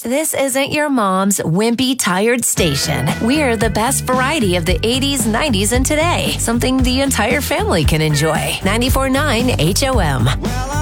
This isn't your mom's wimpy, tired station. We're the best variety of the 80s, 90s, and today. Something the entire family can enjoy. 94.9 HOM.